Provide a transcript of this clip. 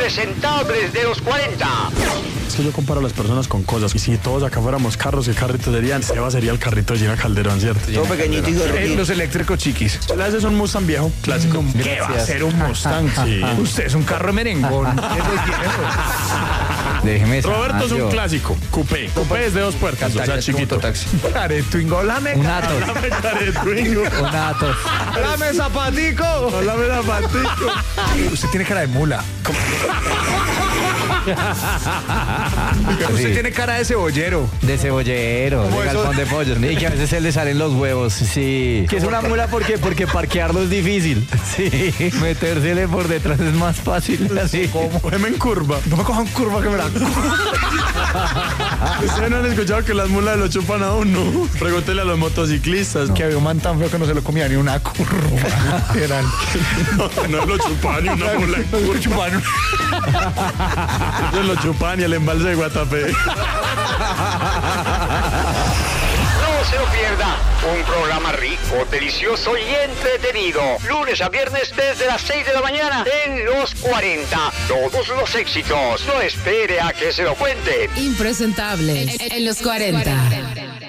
impresentables de los 40. Es que yo comparo a las personas con cosas. Y si todos acá fuéramos carros, ¿qué carritos serían? Seba sería el carrito de Gina Calderón, ¿cierto? Todo pequeñito y gordito. Los eléctricos chiquis. Ese es un Mustang viejo, clásico. ¿Qué va a ser un Mustang? Sí. Usted es un carro de merengón. Déjeme Roberto es un clásico. Coupé. Coupé es de 2 puertas, o sea, chiquito. Caretwingo, háblame. Un Atos. Háblame, Caretwingo. Un Atos. Háblame, zapatico. Háblame, zapatico. Usted tiene cara de mula. Usted tiene cara de cebollero. De cebollero, de galpón de pollos. Y que a veces se le salen los huevos, sí. Que es una mula porque parquearlo es difícil. Sí, metérsele por detrás es más fácil. Así. Cógeme en curva. No me cojan curva que me la... Ustedes no han escuchado que las mulas lo chupan a uno. Pregúntele a los motociclistas. Que había un man tan feo que no se lo comía ni una curva. Eran... No lo chupan ni una mula. Lo chuparon. Ellos lo chupan y el embalse de Guatapé. No se lo pierda, un programa rico, delicioso y entretenido. Lunes a viernes desde las 6 de la mañana en Los 40. Todos los éxitos. No espere a que se lo cuente. Impresentable en Los 40.